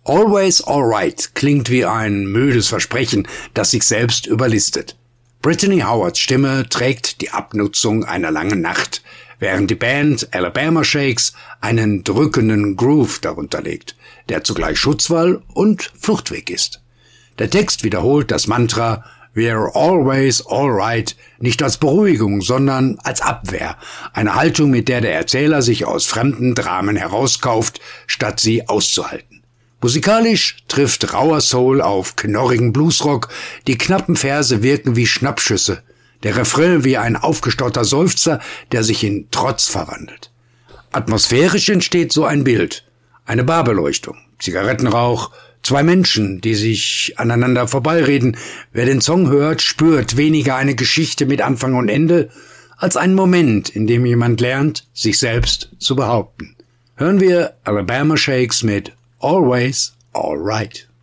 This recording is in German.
Always Alright klingt wie ein müdes Versprechen, das sich selbst überlistet. Brittany Howards Stimme trägt die Abnutzung einer langen Nacht, während die Band Alabama Shakes einen drückenden Groove darunter legt, der zugleich Schutzwall und Fluchtweg ist. Der Text wiederholt das Mantra We're always alright nicht als Beruhigung, sondern als Abwehr, eine Haltung, mit der der Erzähler sich aus fremden Dramen herauskauft, statt sie auszuhalten. Musikalisch trifft rauer Soul auf knorrigen Bluesrock, die knappen Verse wirken wie Schnappschüsse, der Refrain wie ein aufgestauter Seufzer, der sich in Trotz verwandelt. Atmosphärisch entsteht so ein Bild, eine Barbeleuchtung, Zigarettenrauch, zwei Menschen, die sich aneinander vorbeireden. Wer den Song hört, spürt weniger eine Geschichte mit Anfang und Ende, als einen Moment, in dem jemand lernt, sich selbst zu behaupten. Hören wir Alabama Shakes mit Always Alright.